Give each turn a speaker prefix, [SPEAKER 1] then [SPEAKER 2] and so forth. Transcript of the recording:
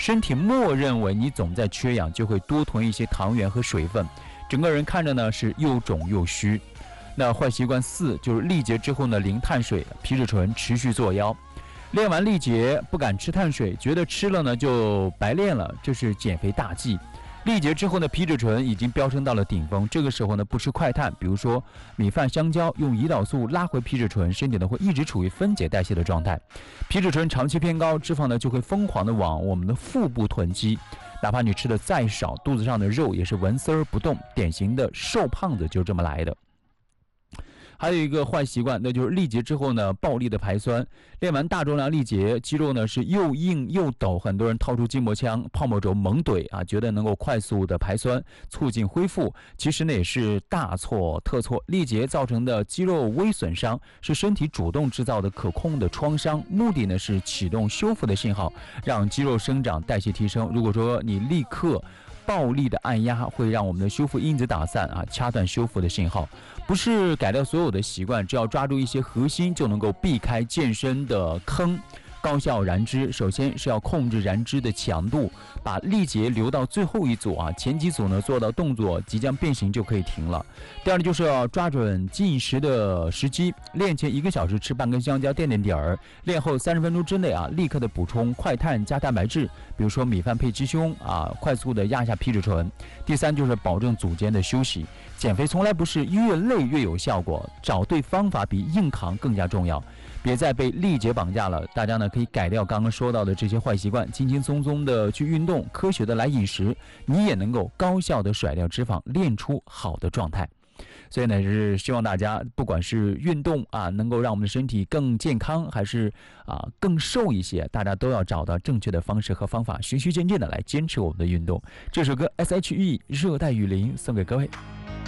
[SPEAKER 1] 身体默认为你总在缺氧，就会多囤一些糖原和水分，整个人看着呢是又肿又虚。那坏习惯4就是历节之后呢零碳水，皮质醇持续作妖。练完历节不敢吃碳水，觉得吃了呢就白练了，这是减肥大忌。历节之后呢，皮质醇已经飙升到了顶峰，这个时候呢不吃快碳，比如说米饭、香蕉，用胰岛素拉回皮质醇，身体呢会一直处于分解代谢的状态。皮质醇长期偏高，脂肪呢就会疯狂的往我们的腹部囤积，哪怕你吃的再少，肚子上的肉也是纹丝儿不动，典型的瘦胖子就这么来的。还有一个坏习惯，那就是历节之后呢，暴力的排酸。练完大重量历节，肌肉呢是又硬又抖，很多人掏出筋膜枪、泡沫轴猛怼啊，觉得能够快速的排酸，促进恢复。其实呢也是大错特错。历节造成的肌肉微损伤是身体主动制造的可控的创伤，目的呢是启动修复的信号，让肌肉生长、代谢提升。如果说你立刻暴力的按压，会让我们的修复因子打散啊，掐断修复的信号。不是改掉所有的习惯，只要抓住一些核心，就能够避开健身的坑，高效燃脂。首先是要控制燃脂的强度，把力竭留到最后一组啊，前几组呢做到动作即将变形就可以停了。第二呢，就是要抓准进食的时机，练前1个小时吃半根香蕉垫垫底儿，练后30分钟之内啊，立刻的补充快碳加蛋白质，比如说米饭配鸡胸啊，快速的压下皮质醇。第三就是保证组间的休息。减肥从来不是越累越有效果，找对方法比硬扛更加重要。别再被历节绑架了，大家呢可以改掉刚刚说到的这些坏习惯，轻轻松松的去运动，科学的来饮食，你也能够高效的甩掉脂肪，练出好的状态。所以呢，是希望大家不管是运动啊，能够让我们的身体更健康，还是更瘦一些，大家都要找到正确的方式和方法，循序渐进的来坚持我们的运动。这首歌 S.H.E 热带雨林送给各位。